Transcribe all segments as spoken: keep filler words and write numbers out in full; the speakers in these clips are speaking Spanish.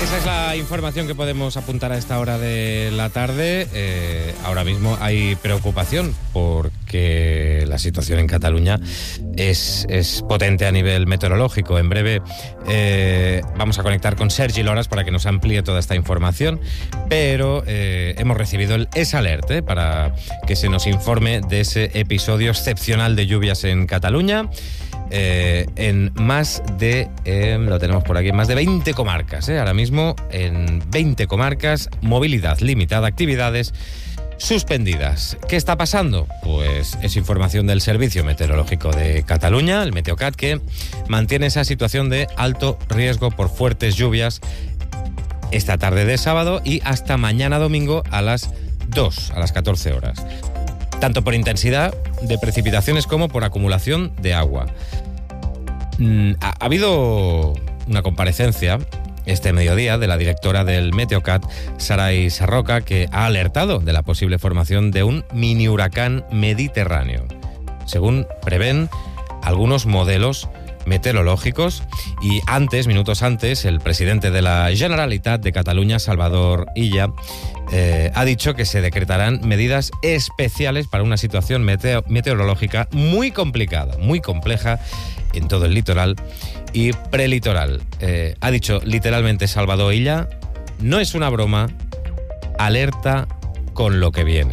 Esa es la información que podemos apuntar a esta hora de la tarde. Eh, ahora mismo hay preocupación porque la situación en Cataluña es, es potente a nivel meteorológico. En breve eh, vamos a conectar con Sergi Loras para que nos amplíe toda esta información, pero eh, hemos recibido el S-Alert eh, para que se nos informe de ese episodio excepcional de lluvias en Cataluña. Eh, en más de, eh, lo tenemos por aquí, más de veinte comarcas, eh, ahora mismo en veinte comarcas, movilidad limitada, actividades suspendidas. ¿Qué está pasando? Pues es información del Servicio Meteorológico de Cataluña, el Meteocat, que mantiene esa situación de alto riesgo por fuertes lluvias esta tarde de sábado y hasta mañana domingo a las dos, a las catorce horas. Tanto por intensidad de precipitaciones como por acumulación de agua. Ha, ha habido una comparecencia este mediodía de la directora del Meteocat, Saray Sarroca, que ha alertado de la posible formación de un mini huracán mediterráneo, según prevén algunos modelos meteorológicos. Y antes, minutos antes, el presidente de la Generalitat de Cataluña, Salvador Illa, eh, ha dicho que se decretarán medidas especiales para una situación meteo- meteorológica muy complicada, muy compleja en todo el litoral y prelitoral. Eh, ha dicho literalmente Salvador Illa, no es una broma, alerta con lo que viene.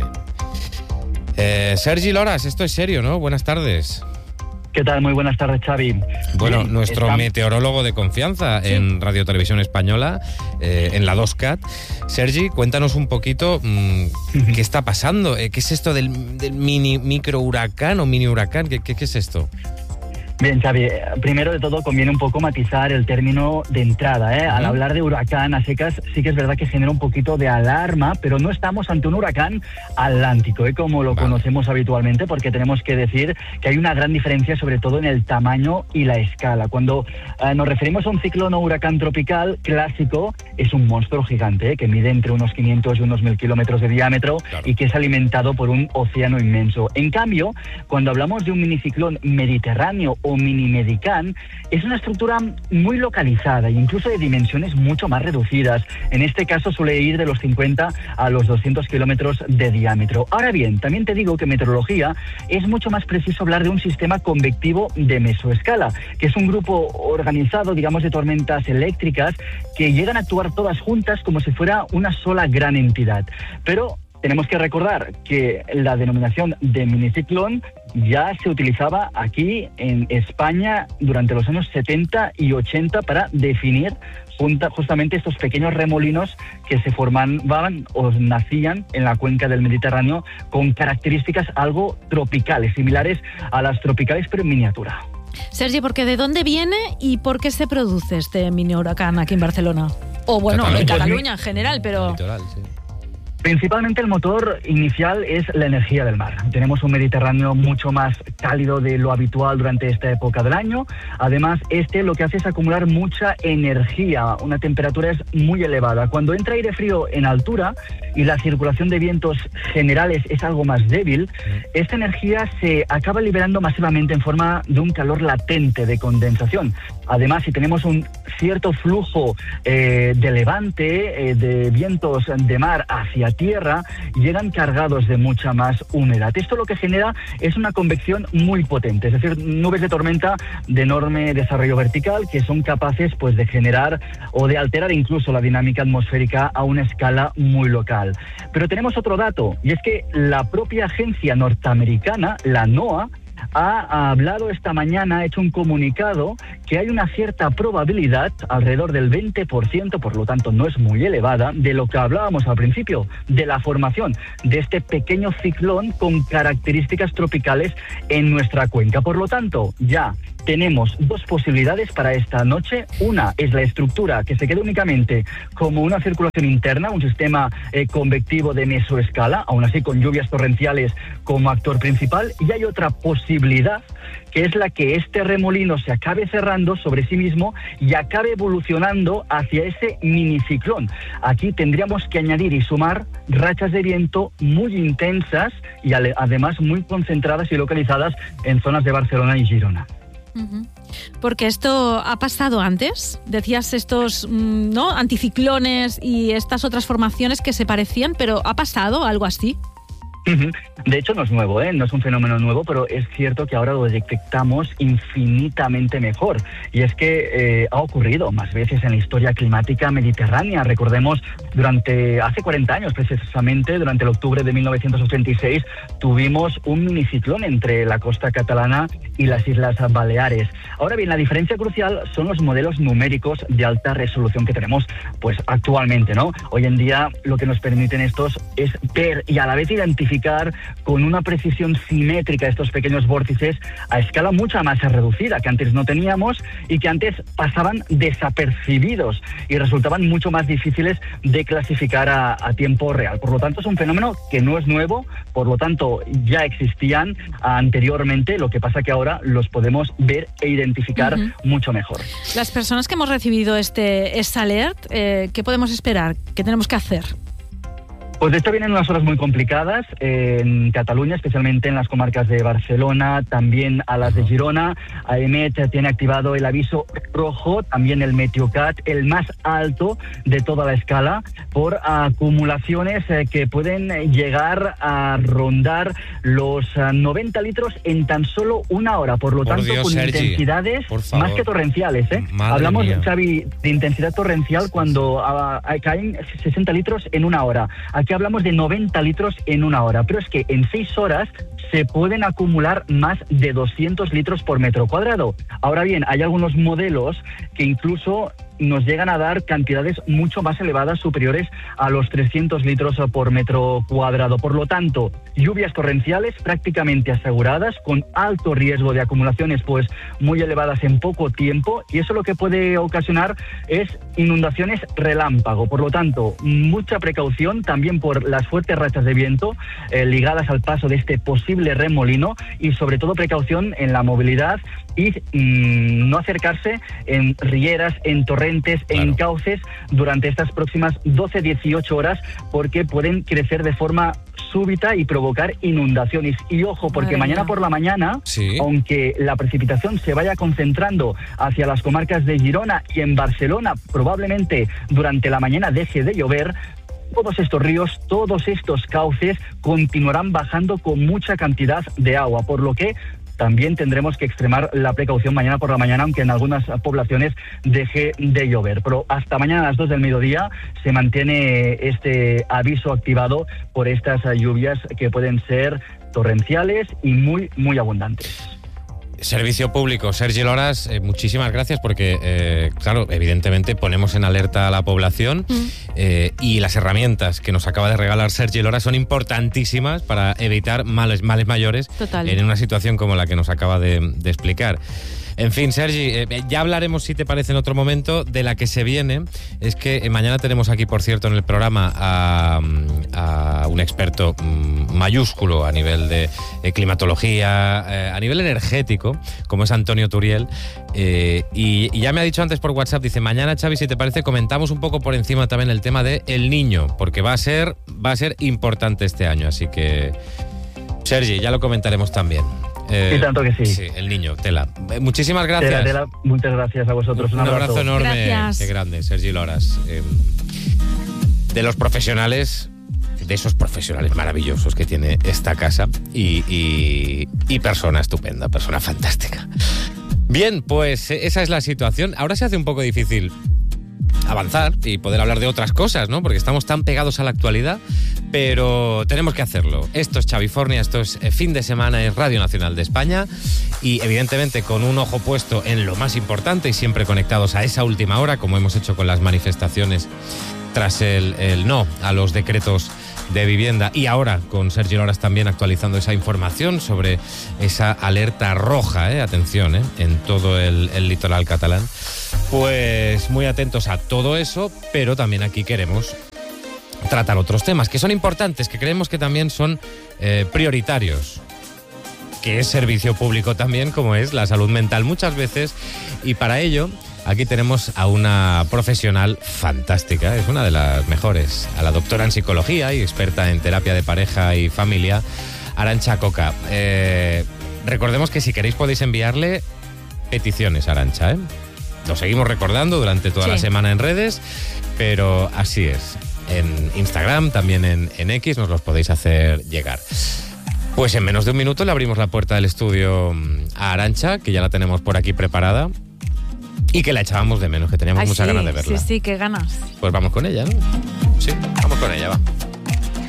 Eh, Sergi Loras, esto es serio, ¿no? Buenas tardes. ¿Qué tal? Muy buenas tardes, Xavi. Bueno, Bien, nuestro estamos... meteorólogo de confianza sí. en Radio Televisión Española, eh, en la dos Cat. Sergi, cuéntanos un poquito mmm, uh-huh. qué está pasando. Eh, ¿Qué es esto del, del mini micro huracán o mini huracán? ¿Qué, qué, qué es esto? Bien, Xavi, primero de todo conviene un poco matizar el término de entrada, ¿eh? Uh-huh. Al hablar de huracán a secas sí que es verdad que genera un poquito de alarma, pero no estamos ante un huracán atlántico, ¿eh? Como lo vale. conocemos habitualmente, porque tenemos que decir que hay una gran diferencia sobre todo en el tamaño y la escala. Cuando eh, nos referimos a un ciclón o huracán tropical clásico, es un monstruo gigante, ¿eh? que mide entre unos quinientos y unos mil kilómetros de diámetro claro. y que es alimentado por un océano inmenso. En cambio, cuando hablamos de un miniciclón mediterráneo o mini medicán, es una estructura muy localizada e incluso de dimensiones mucho más reducidas. En este caso suele ir de los cincuenta a los doscientos kilómetros de diámetro. Ahora bien, también te digo que en meteorología es mucho más preciso hablar de un sistema convectivo de mesoescala, que es un grupo organizado, digamos, de tormentas eléctricas que llegan a actuar todas juntas como si fuera una sola gran entidad. Pero tenemos que recordar que la denominación de miniciclón ya se utilizaba aquí en España durante los años setenta y ochenta para definir justamente estos pequeños remolinos que se formaban o nacían en la cuenca del Mediterráneo con características algo tropicales, similares a las tropicales pero en miniatura. Sergi, ¿por qué de dónde viene y por qué se produce este mini huracán aquí en Barcelona? O bueno, Cataluña. en Cataluña en general, pero... Litoral, sí. Principalmente el motor inicial es la energía del mar. Tenemos un Mediterráneo mucho más cálido de lo habitual durante esta época del año. Además, este lo que hace es acumular mucha energía. Una temperatura es muy elevada. Cuando entra aire frío en altura y la circulación de vientos generales es algo más débil, esta energía se acaba liberando masivamente en forma de un calor latente de condensación. Además, si tenemos un cierto flujo eh, de levante, eh, de vientos de mar hacia tierra, llegan cargados de mucha más humedad. Esto lo que genera es una convección muy potente, es decir, nubes de tormenta de enorme desarrollo vertical que son capaces pues de generar o de alterar incluso la dinámica atmosférica a una escala muy local. Pero tenemos otro dato, y es que la propia agencia norteamericana, la NOAA, ha hablado esta mañana, ha hecho un comunicado que hay una cierta probabilidad, alrededor del veinte por ciento, por lo tanto no es muy elevada, de lo que hablábamos al principio, de la formación de este pequeño ciclón con características tropicales en nuestra cuenca. Por lo tanto, ya tenemos dos posibilidades para esta noche. Una es la estructura que se quede únicamente como una circulación interna, un sistema eh, convectivo de mesoescala, aún así con lluvias torrenciales como actor principal, y hay otra posibilidad que es la que este remolino se acabe cerrando sobre sí mismo y acabe evolucionando hacia ese miniciclón. Aquí tendríamos que añadir y sumar rachas de viento muy intensas y además muy concentradas y localizadas en zonas de Barcelona y Girona. Uh-huh. Porque esto ha pasado antes, decías estos ¿no? anticiclones y estas otras formaciones que se parecían, pero ¿ha pasado algo así? De hecho, no es nuevo, ¿eh? No es un fenómeno nuevo, pero es cierto que ahora lo detectamos infinitamente mejor. Y es que eh, ha ocurrido más veces en la historia climática mediterránea. Recordemos, durante hace cuarenta años, precisamente, durante el octubre de mil novecientos ochenta y seis, tuvimos un miniciclón entre la costa catalana y las Islas Baleares. Ahora bien, la diferencia crucial son los modelos numéricos de alta resolución que tenemos pues actualmente, ¿no? Hoy en día lo que nos permiten estos es ver y a la vez identificar con una precisión simétrica estos pequeños vórtices a escala mucho más reducida que antes no teníamos y que antes pasaban desapercibidos y resultaban mucho más difíciles de clasificar a, a tiempo real. Por lo tanto, es un fenómeno que no es nuevo, por lo tanto ya existían anteriormente, lo que pasa que ahora los podemos ver e identificar uh-huh. mucho mejor. Las personas que hemos recibido este, este alert, eh, ¿qué podemos esperar? ¿Qué tenemos que hacer? Pues de esto vienen unas horas muy complicadas eh, en Cataluña, especialmente en las comarcas de Barcelona, también a las de Girona. AEMET tiene activado el aviso rojo, también el Meteocat, el más alto de toda la escala, por acumulaciones eh, que pueden llegar a rondar los uh, noventa litros en tan solo una hora. Por lo por tanto, Dios, con Sergi, intensidades más que torrenciales. ¿eh? Hablamos, mía. Xavi, de intensidad torrencial cuando uh, caen sesenta litros en una hora. Aquí hablamos de noventa litros en una hora, pero es que en seis horas se pueden acumular más de doscientos litros por metro cuadrado. Ahora bien, hay algunos modelos que incluso nos llegan a dar cantidades mucho más elevadas, superiores a los trescientos litros por metro cuadrado. Por lo tanto, lluvias torrenciales prácticamente aseguradas, con alto riesgo de acumulaciones pues muy elevadas en poco tiempo, y eso lo que puede ocasionar es inundaciones relámpago. Por lo tanto, mucha precaución también por las fuertes rachas de viento eh, ligadas al paso de este posible remolino, y sobre todo precaución en la movilidad y mmm, no acercarse en rieras, en torrentes, claro. en cauces durante estas próximas doce a dieciocho horas, porque pueden crecer de forma súbita y provocar inundaciones. Y ojo, porque Madre mañana mía. por la mañana, ¿Sí? aunque la precipitación se vaya concentrando hacia las comarcas de Girona y en Barcelona, probablemente durante la mañana deje de llover, todos estos ríos, todos estos cauces continuarán bajando con mucha cantidad de agua, por lo que también tendremos que extremar la precaución mañana por la mañana, aunque en algunas poblaciones deje de llover. Pero hasta mañana a las dos del mediodía se mantiene este aviso activado por estas lluvias que pueden ser torrenciales y muy, muy abundantes. Servicio Público, Sergi Loras, eh, muchísimas gracias porque, eh, claro, evidentemente ponemos en alerta a la población mm. eh, y las herramientas que nos acaba de regalar Sergi Loras son importantísimas para evitar males, males mayores Total. en una situación como la que nos acaba de, de explicar. En fin, Sergi, eh, ya hablaremos, si te parece, en otro momento de la que se viene. Es que eh, mañana tenemos aquí, por cierto, en el programa a, a un experto mm, mayúsculo a nivel de eh, climatología, eh, a nivel energético, como es Antonio Turiel. Eh, y, y ya me ha dicho antes por WhatsApp, dice, mañana, Xavi, si te parece, comentamos un poco por encima también el tema de El Niño, porque va a ser, va a ser importante este año. Así que, Sergi, ya lo comentaremos también. Eh, y tanto que sí. Sí, El Niño, tela. Muchísimas gracias. Tela, tela, muchas gracias a vosotros. Un, un abrazo, abrazo enorme. Gracias. Qué grande, Sergi Loras. Eh, de los profesionales, de esos profesionales maravillosos que tiene esta casa y, y, y persona estupenda, persona fantástica. Bien, pues esa es la situación. Ahora se hace un poco difícil avanzar y poder hablar de otras cosas, ¿no? Porque estamos tan pegados a la actualidad, pero tenemos que hacerlo. Esto es Xavifornia, esto es Fin de Semana, es Radio Nacional de España, y evidentemente con un ojo puesto en lo más importante y siempre conectados a esa última hora, como hemos hecho con las manifestaciones tras el, el no a los decretos de vivienda, y ahora con Sergi Loras también actualizando esa información sobre esa alerta roja, eh, atención, eh, en todo el, el litoral catalán. Pues muy atentos a todo eso, pero también aquí queremos tratar otros temas que son importantes, que creemos que también son eh, prioritarios, que es servicio público también, como es la salud mental muchas veces, y para ello aquí tenemos a una profesional fantástica, es una de las mejores, a la doctora en psicología y experta en terapia de pareja y familia, Arantxa Coca. Eh, recordemos que si queréis podéis enviarle peticiones, Arantxa, ¿eh? Lo seguimos recordando durante toda Sí. la semana en redes, pero así es. En Instagram, también en, en X, nos los podéis hacer llegar. Pues en menos de un minuto le abrimos la puerta del estudio a Arantxa, que ya la tenemos por aquí preparada y que la echábamos de menos, que teníamos Ay, muchas sí, ganas de verla. Sí, sí, qué ganas. Pues vamos con ella, ¿no? Sí, vamos con ella, va.